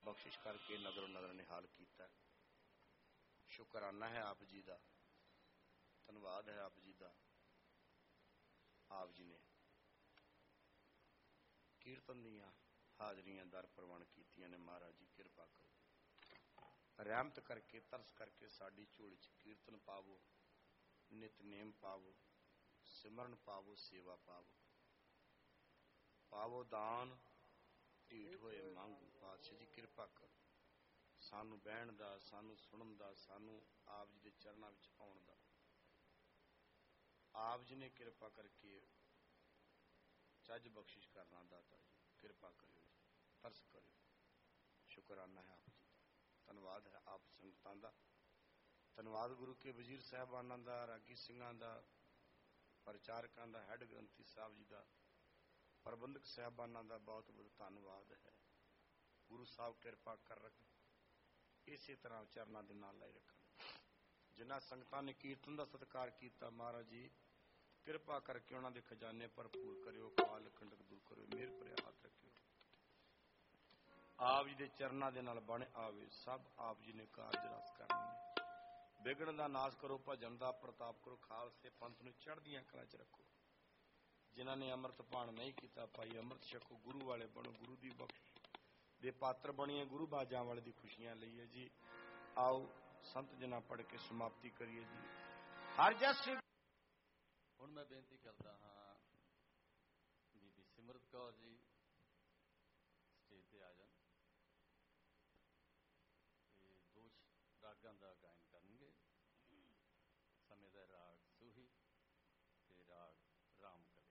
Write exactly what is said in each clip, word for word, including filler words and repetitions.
बख्शिश करके नजरों नजर निहाल किया। शुकराना है आप जी का, धन्यवाद है आप जी का। आप जी ने कीर्तन दियां हाजरियां दर प्रवान कीतियां ने। महाराज जी कृपा करो, रहमत करके तरस करके साडी झोली च कीर्तन पावो, नितनेम पावो, सिमरन पावो, सेवा पावो, पावो दान, ढीठ होए मांगू। पातशाह जी कृपा करो, सानू बहन दा, सानू सुनन दा, सानू आप जी दे चरणां विच आउण दा। आप जी ने कृपा करके चज बख्शिश करना। दाता जी कृपा करो, तरस करो। शुकराना है आप जी का, धन्यवाद है आप संगतां दा, धन्यवाद गुरु के वजीर साहबानां दा, रागी सिंघां दा, प्रचारकां दा, हैड ग्रंथी साहब जी का, प्रबंधक साहबानां दा बहुत बहुत धन्यवाद है। गुरु साहब कृपा कर रख इसे तरह चरना दे नाल लाई रखन। जिन्हां संगतां ने कीर्तन का सत्कार किया, महाराज जी कृपा करके उन्हां दे खजाने भरपूर करियो, काल कंटक दूर करियो, मेहर भरे हाथ रखियो। आप जी दे चरना दे नाल बन आवे, सब आप जी ने कारज रस करने। बिगड़ दा नाश करो, भजन दा प्रताप करो, खालसे पंथ नूं चढ़दियां कलां च रखो। जिन्हां ने अमृत पान नहीं किया, भाई अमृत छको, गुरु वाले बनो, गुरु दी बख्शिश दे पात्र बणीए, गुरु बाजां वाले दी खुशियां लईए जी। आओ संत जना पढ़ के समाप्ति करिए जी। हर जस हुण मैं बेनती करदा हाँ बीबी सिमरत कौर जी स्टेज ते आ जाण ते दो रागां दा गायन करनगे। समय दा राग सूही ते राग रामकली।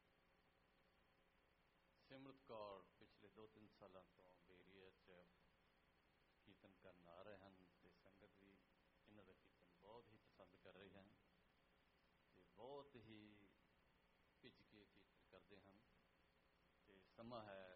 सिमरत कौर पिछले दो तीन सालों तो बेरिया च कीर्तन करन आ रहे हैं ते संगत भी इन्हां दा कीर्तन बहुत ही पसंद कर रही हैं ते बहुत ही भिज के कीर्तन करते हैं। ते समा है